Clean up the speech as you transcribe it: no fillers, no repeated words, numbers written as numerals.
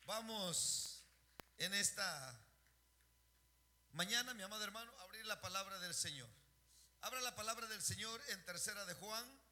Vamos en esta mañana, mi amado hermano, a abrir la palabra del Señor. Abra la palabra del Señor en Tercera de Juan,